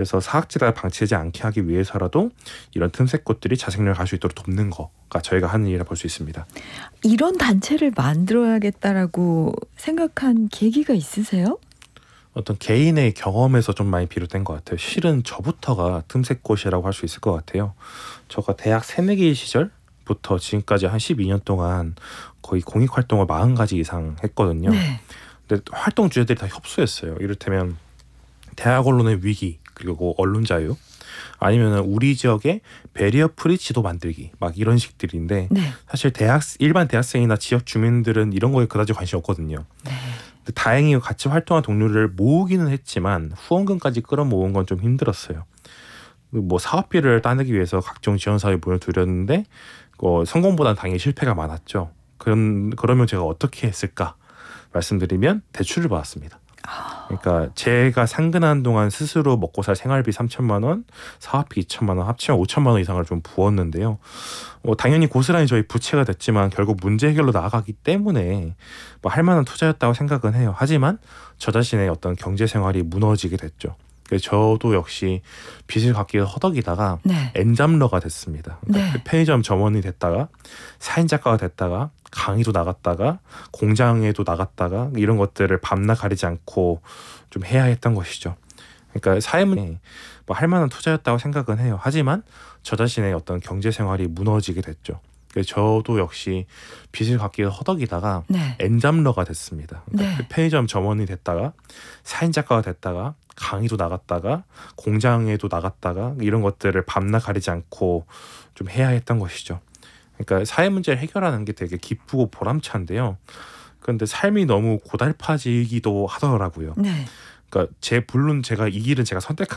그래서 사각지대를 방치하지 않게 하기 위해서라도 이런 틈새꽃들이 자생력을 갈 수 있도록 돕는 거가 저희가 하는 일이라 볼 수 있습니다. 이런 단체를 만들어야겠다라고 생각한 계기가 있으세요? 어떤 개인의 경험에서 좀 많이 비롯된 것 같아요. 실은 저부터가 틈새꽃이라고 할 수 있을 것 같아요. 저가 대학 새내기 시절부터 지금까지 한 12년 동안 거의 공익활동을 40가지 이상 했거든요. 네. 근데 활동 주제들이 다 협소했어요. 이를테면 대학 언론의 위기, 그리고 언론 자유, 아니면 우리 지역의 배리어 프리 지도 만들기, 막 이런 식들인데 네. 사실 일반 대학생이나 지역 주민들은 이런 거에 그다지 관심이 없거든요. 네. 근데 다행히 같이 활동한 동료를 모으기는 했지만 후원금까지 끌어모은 건 좀 힘들었어요. 뭐 사업비를 따내기 위해서 각종 지원 사업에 문을 두렸는데 성공보다는 당연히 실패가 많았죠. 그러면 제가 어떻게 했을까 말씀드리면 대출을 받았습니다. 그러니까 제가 상근한 동안 스스로 먹고 살 생활비 3천만 원, 사업비 2천만 원, 합치면 5천만 원 이상을 좀 부었는데요. 당연히 고스란히 저희 부채가 됐지만 결국 문제 해결로 나아가기 때문에 뭐 할 만한 투자였다고 생각은 해요. 하지만 저 자신의 어떤 경제 생활이 무너지게 됐죠. 그래서 저도 역시 빚을 갚기 위해서 허덕이다가 네. 엔잡러가 됐습니다. 그러니까 네. 편의점 점원이 됐다가 사인 작가가 됐다가 강의도 나갔다가 공장에도 나갔다가 이런 것들을 밤낮 가리지 않고 좀 해야 했던 것이죠. 그러니까 삶은 뭐 할 만한 투자였다고 생각은 해요. 하지만 저 자신의 어떤 경제 생활이 무너지게 됐죠. 그래서 저도 역시 빚을 갚기 위해서 허덕이다가 네. 엔잡러가 됐습니다. 그러니까 네. 편의점 점원이 됐다가 사인 작가가 됐다가 강의도 나갔다가 공장에도 나갔다가 이런 것들을 밤낮 가리지 않고 좀 해야 했던 것이죠. 그러니까 사회 문제를 해결하는 게 되게 기쁘고 보람찬데요. 그런데 삶이 너무 고달파지기도 하더라고요. 네. 그러니까 물론 제가 이 길은 제가 선택한